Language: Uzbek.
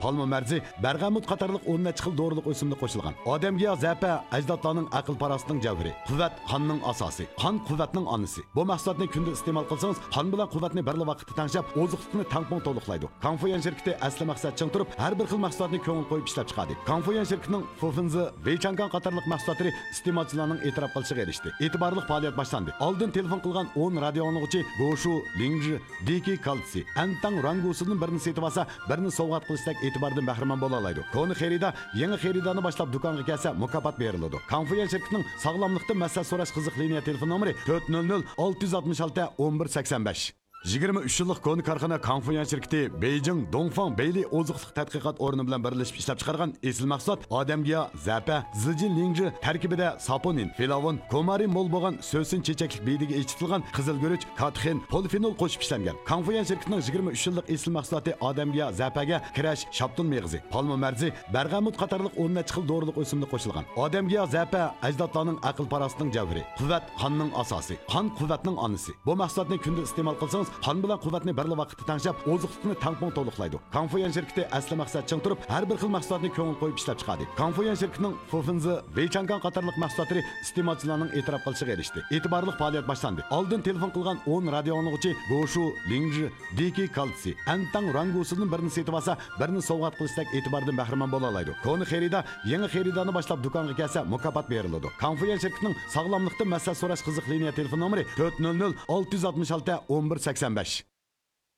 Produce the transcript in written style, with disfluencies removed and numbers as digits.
palma marzi, bergamot qatorliq 10 necha xil dorilik o'simlik qo'shilgan. Odamga zapa ajdodlarning aql parasining javhari, quvvat qonning asosi, qon quvvatning onasi. Bu mahsulotni kunda iste'mol qilsangiz, qon bilan quvvatni bir vaqtda tanishib, oziqlikni tampon to'liqlaydi. Konfuyan shirkati asli maqsadchan turib, har bir xil mahsulotni ko'ngil qo'yib ishlab chiqadi. Konfuyan shirkatining Fufinzi, Veychangan qatorliq mahsulotlari iste'molchilarning e'tirof qilishiga erishdi. E'tiborli faoliyat boshlandi. Oldin telefon qilgan 10 radio anglag'uchi Goshu, Lingji, Diki Kaltsi, Antang rangusining birini setib olsa, birini sovg'at qilishdak e'tibordan bahramand bo'la oladi. Koni xaridor yangi xaridorni boshlab do'konga kelsa, mukofot beriladi. Konfuyan shirkatining sog'lomlikda masala so'rash qiziq liniya telefon nomeri 400 666 1185. 23 yillik koni korxona Konfuyan shirkati Beijing Dongfang Beyli oziqliq tadqiqot o'rni bilan birlashib ishlab chiqargan esil mahsulot odamga zapa, zijin lingji tarkibida saponin, filavon, komarin mo'l bo'lgan so'sin chechaklik beydiga echitilgan qizil guruch, katxin, polifenol qo'shib ishlangan. Konfuyan shirkatining 23 yillik esil mahsuloti odamga zapaga kirash, shaptun meg'izi, palma marzi, bergamot qatorliq 10 necha xil dorilik o'simlik qo'shilgan. Odamga zapa ajdodlarning aql parasining javhari, quvvat qonning asosi, qon quvvatning onasi. Bu mahsulotni kunda iste'mol qilsangiz, qon bilan quvvatni bir vaqtda tanishib, oziqlikni tampon to'liqlaydi. Konfuyan shirkati asli maqsadchan turib, har bir xil mahsulotni ko'ngil qo'yib ishlab chiqadi. Konfuyan shirkatining Fufinzi, Veychangan qatorliq mahsulotlari iste'molchilarning e'tirof qilishiga erishdi. E'tiborli faoliyat boshlandi. Oldin telefon qilgan 10 radio anglag'uchi Goshu, Lingji, Diki Kaltsi, Antang rangusining birini setib olsa, birini sovg'at qilishdak e'tibordan bahramand bo'la oladi. Koni xaridor yangi xaridorni boshlab do'konga kelsa, mukofot beriladi. Konfuyan shirkatining sog'lomlikda masala so'rash qiziq liniya telefon nomeri 400 666 1185.